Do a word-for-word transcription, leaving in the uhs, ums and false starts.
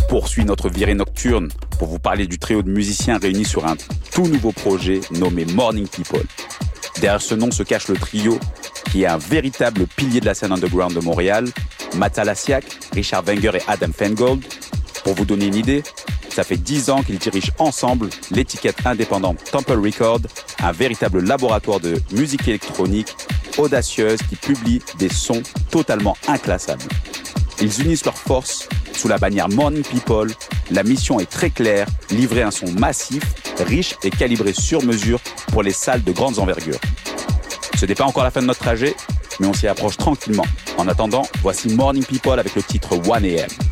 poursuit notre virée nocturne pour vous parler du trio de musiciens réunis sur un tout nouveau projet nommé Morning People. Derrière ce nom se cache le trio, qui est un véritable pilier de la scène underground de Montréal, Matt Salasiak, Richard Wenger et Adam Feingold. Pour vous donner une idée, ça fait dix ans qu'ils dirigent ensemble l'étiquette indépendante Temple Record, un véritable laboratoire de musique électronique audacieuse qui publie des sons totalement inclassables. Ils unissent leurs forces sous la bannière Morning People. La mission est très claire, livrer un son massif, riche et calibré sur mesure pour les salles de grandes envergures. Ce n'est pas encore la fin de notre trajet, mais on s'y approche tranquillement. En attendant, voici Morning People avec le titre one a m.